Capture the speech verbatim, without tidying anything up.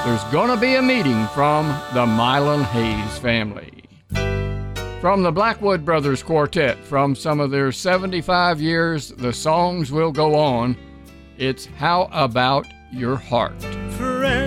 there's gonna be a meeting from the Mylon Hayes family. From the Blackwood Brothers Quartet, from some of their seventy-five years, The Songs Will Go On, it's How About Your Heart.